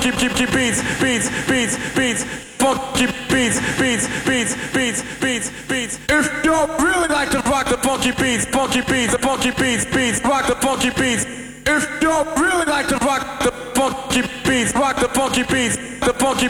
funky beats. If you really like to rock the funky beats, rock the funky beats. If you really like to rock the funky beats, rock the funky beats, the funky